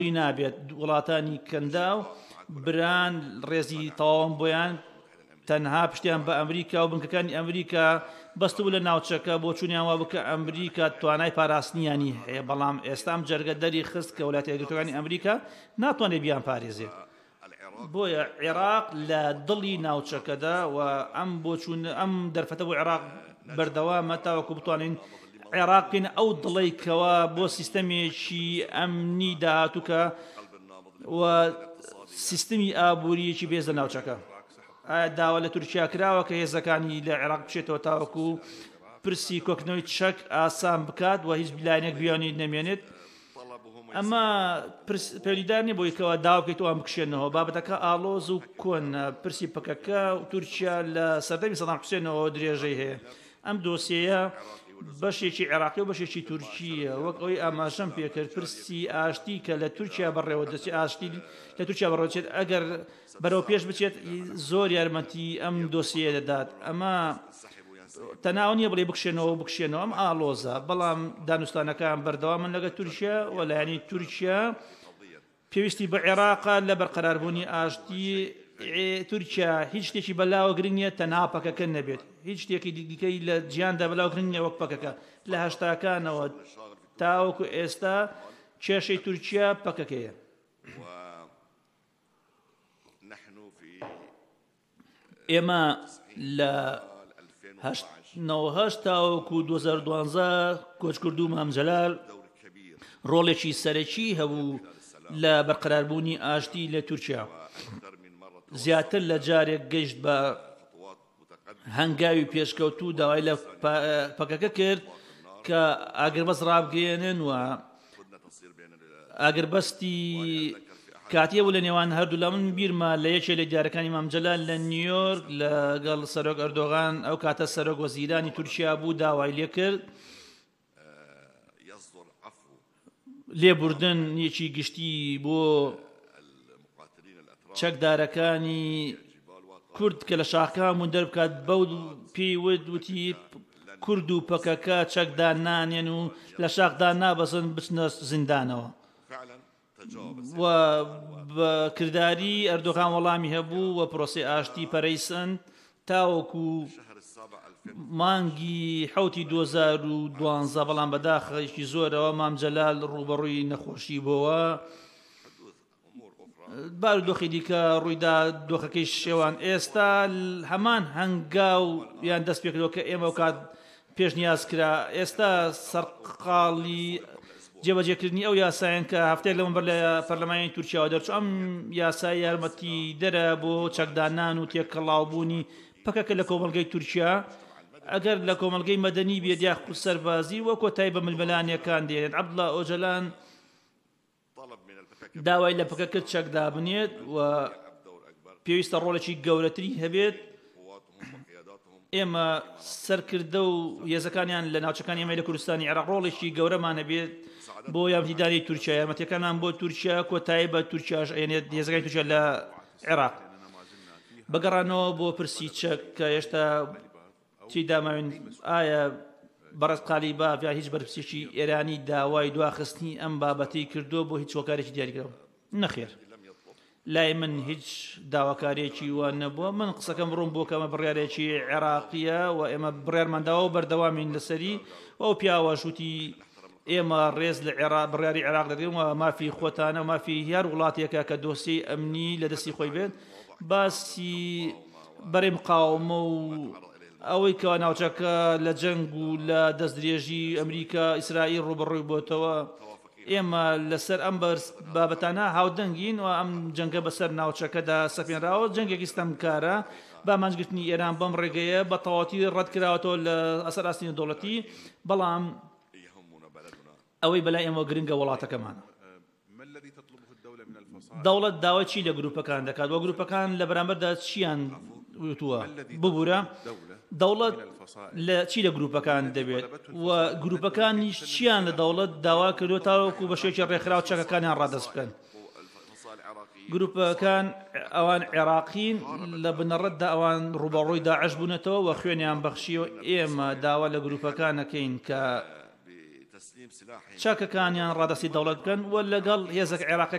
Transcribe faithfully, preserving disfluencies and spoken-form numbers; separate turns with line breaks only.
نابێت وڵاتانی کەنداو بران ڕێزی تەواوم بۆیان تەنها پشتیان بە ئەمریکا و بنکەکانی ئەمریکا بەستبوو لە ناوچەکە بۆ چوونیان وا بکە ئەمریکا توانای پاراستنیانی هەیە بەڵام ئێستام جەرگە دەری خست کە وڵاتی یەکگرتووەکانی ئەمریکا ناتوانێت بیان پارێزێت بۆیە عێراق لە دڵی ناوچەکەدا و ئەم بۆ چوون ئەم دەرفەتە بۆ عێراق بەردەوامە تاوەکو بتوانین عێراق بکەین ئەو دڵێکەوە بۆ سیستەمێکی ئەمنی داهاتووکە و سیستمی ئابووریەکی بێز لە ناوچەکە ئایا داوا لە تورکیا کراوە کە هێزەکانی لە عێراق بچێتەوە تاوەکو پرسی کۆکردنەوەی چەک ئاسان بکات و هیچ بیلایەنێک بیانی نەمێنێت ئەمە پەیوەندیدار نیە بۆی کەەوە داوا بکەیت ئەوان بکشێنەوە بابەتەکە ئاڵۆز و کۆنە پرسی پەکەکە و تورکیا لە سەردەمی سەدام حوسێنەوە درێژەی هەیە ئەم دۆسیەیە بەشێکی عێراقی و بەشێکی تورکیە وەک ئەوەی ئاماژەم پێکرد پرسی ئاشتی کە لە تورکیا بەڕێوە دەچێت ئاشتی لە تورکیا بەڕێوەچێت ئەگەر بەرەو پێش بچێت زۆر یارمەتی ئەم دۆسیە دەدات ئەمە تەناو نییە بڵێ بکشێنەوە بکشێنەوە ئەم ئالۆزە بەڵام دانوستانەکان بەردەوامن لەگە تورکیا و لایەنی تورکیا پێویستی بە عێراقا لە بەرقەراربوونی ئاشتی تورکیا هیچ شتێکی بەلاوە گرنگ نیە تەنها پەکەکە نەبێت هیچ شتێکی دیکەی لە جیاندا بەلاو گرنگ نیە وەک پەکەکە لە هەشتاکانەوە تاوەکو ئێستا کێشەی تورکیا پەکەکەیە ئێمە لە هەشت تاوەکو دوو هەزار و دوانزە کۆچ کردو مام جەلال ڕۆڵێکی سەرەکی هەبوو لە بەرقەراربوونی ئاشتی لە تورکیا زیاتر لە جارێک گەیشت بە هەنگاوی پێشکەوتوو داوای لە پەکەکە کرد کە ئاگربەست ڕابگەێنن و ئاگربەستی کاتیە بوو لە نێوان هەردوو لە من بیرمە لە یەکێ لە دیارەکانی مام جەلال لە نیویۆرک لەگەڵ سەرۆک ئەردۆغان ئەو کاتە سەرۆک وەزیرانی تورکیا بوو داوای لێ کرد لێبوردن یەکی گشتی بۆ چەکدارەکانی کورد کە لە شاخەکانمون دەربکات بەو پێی ود وتی کورد و پەکەکە چەکدان نانێن و لە شاخدان نابەسن بچنە زیندانەوە و بە کردداری ئەردۆغان وەڵامی هەبوو و پرۆسی ئاشتی پەرەیسن تاوەکو مانگی حوتی دوو هەزار و دوانزە بەڵام بەداخەیەکی زۆرەوە مام جەلال ڕوبەڕووی نەخۆشی بۆەوە بارودۆخی دیکە ڕوویدا دۆخەکەی شێوان ئێستا هەمان هەنگاو یان دەست پێکردەوە کە ئێمە و کات پێشنیاز کرا ئێستا سەرقاڵی جێبەجێکردنی ئەو یاسایەن کە هەفتەیەک لەمەبەر لە پەرلەمانی تورکیاوە دەرچوو ئەم یاسای یارمەتی دەرە بۆ چەکدانان و تێکەڵاوبوونی پەکەکە لە کۆمەڵگەی تورکیا ئەگەر لە کۆمەڵگەی مەدەنی بێت یا سەربازی وە کۆتایی بە ململانیەکان دێنێت عەبدوڵڵا ئۆجەلان داوای لە پەکەکە چەکدا بنێت و پێویستە ڕۆڵێکی گەورەتری هەبێت ئێمە سەرکردە و هێزەکانیان لە ناوچەکانی ئێمە لە کوردستانی عێراق ڕۆڵێکی گەورەمانە بێت بۆ یارمەتیدانی تورکیا یارمەتیەکانمان بۆ تورکیا کۆتایی بە تورکیاش ئەێنێت هێزەکانی تورکیا لە عێراق بەگەڕانەوە بۆ پرسی چەک کە هێشتا چی داماوین ئایا بەڕێز قالیباف یا هیچ بەرپرسێکی ئێرانی داوای دواخستنی ئەم بابەتەی کردو بۆ هیچ هۆکارێکی دیاریکراوە نەخێر لای من هیچ داواکارێکی وان نەبووە من قسەکەم ڕوون بۆ کەمە بڕیارێکی عێراقیە و ئێمە بڕیارمانداوە و بەردەوامین لەسەری و ئەو پیاوەشوتی ئێمە ڕێز لە عێراق بڕیاری عێراق دەدەین و مافی خۆتانە و مافی هەر وڵاتێکە کە دۆسی ئەمنی لە دەستی خۆی بێت باسی بەرەی مقاومە و ئەوەی کە ناوچەکە لە جەنگ و لە دەستدرێژی ئەمریکا ئیسرائیل ڕوبەڕووی بۆتەوە ئێمە لەسەر ئەم بابەتانە هاودەنگین و ئەم جەنگە بەسەر ناوچەکەدا سەپێنراوە جەنگێکی ستەمکارە با مانجگرتنی ئێران بەم ڕێگەیە بە تەواوەتی ڕەتکراوەتەوە لە ئەسەر ئاستینە دەوڵەتی بەڵام ئەوەی بەلای ئێمە گرنگە وڵاتەکەمانە دەوڵەت داوای چی لە گروپەکان دەکات و گروپەکان لە بەرامبەردا چیان وتووە ببوورە دەوڵەت لە چی لە گروپەکان دەبێت و گروپەکانیش چیان لە دەوڵەت داوا کردو تاوەکو بەشێکی ڕێکخراو چەکەکانیان ڕادەست بکەن گروپەکان ئەوان عێراقین لە بنەڕەتدا ئەوان ڕوبەڕووی داعش بوونەتەوە و خوێنیان بەخشیەوە ئێمە داوا لە گروپەکانەکەین کە چاکەکانیان ڕادەستی دەوڵەت بکەن و لەگەڵ هێزێک عێراقی